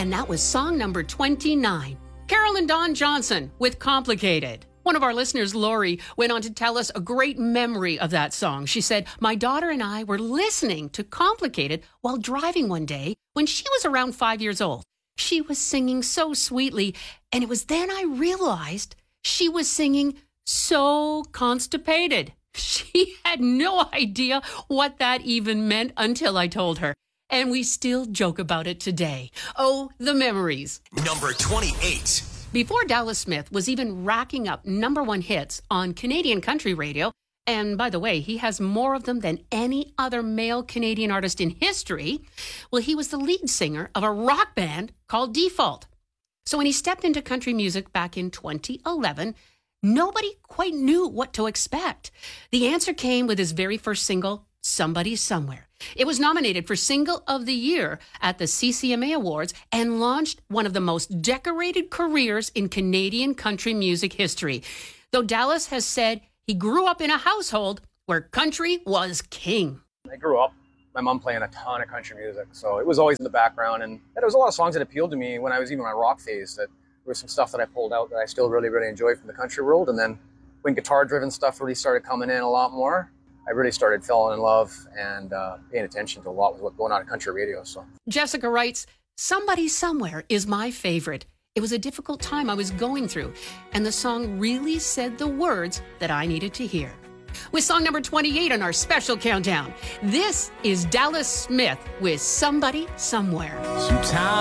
And that was song number 29. Carol and Don Johnson with Complicated. One of our listeners, Lori, went on to tell us a great memory of that song. She said, my daughter and I were listening to Complicated while driving one day when she was around 5 years old. She was singing so sweetly, and it was then I realized she was singing So Constipated. She had no idea what that even meant until I told her. And we still joke about it today. Oh, the memories. Number 28. Before Dallas Smith was even racking up number one hits on Canadian country radio, and by the way, he has more of them than any other male Canadian artist in history, well, he was the lead singer of a rock band called Default. So when he stepped into country music back in 2011, nobody quite knew what to expect. The answer came with his very first single, Somebody Somewhere. It was nominated for Single of the Year at the CCMA Awards and launched one of the most decorated careers in Canadian country music history. Though Dallas has said he grew up in a household where country was king. I grew up, my mom playing a ton of country music, so it was always in the background. And there was a lot of songs that appealed to me when I was even in my rock phase, that there was some stuff that I pulled out that I still really, really enjoyed from the country world. And then when guitar-driven stuff really started coming in a lot more, I really started falling in love and paying attention to a lot with what's going on in country radio. So Jessica writes, Somebody Somewhere is my favorite. It was a difficult time I was going through, and the song really said the words that I needed to hear. With song number 28 on our special countdown, this is Dallas Smith with Somebody Somewhere. Sometimes